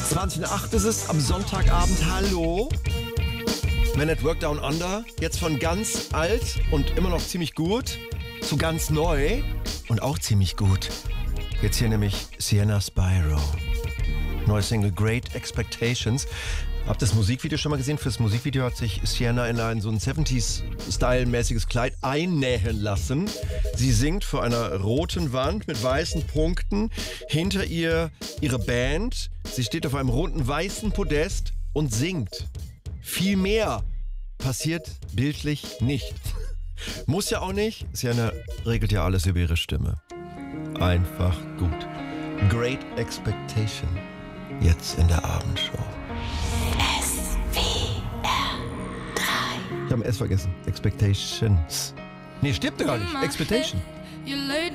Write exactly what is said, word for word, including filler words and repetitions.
zwanzig nach acht ist es am Sonntagabend. Hallo. Man at Work Down Under. Jetzt von ganz alt und immer noch ziemlich gut zu ganz neu und auch ziemlich gut. Jetzt hier nämlich Sienna Spyro. Neue Single Great Expectations. Habt das Musikvideo schon mal gesehen? Fürs Musikvideo hat sich Sienna in ein so ein siebziger-Style-mäßiges Kleid einnähen lassen. Sie singt vor einer roten Wand mit weißen Punkten. Hinter ihr ihre Band. Sie steht auf einem runden weißen Podest und singt. Viel mehr passiert bildlich nicht. Muss ja auch nicht. Sienna regelt ja alles über ihre Stimme. Einfach gut. Great Expectation. Jetzt in der Abendshow. S W R drei. Ich habe ein S vergessen. Expectations. Nee, stimmt gar nicht. Expectation.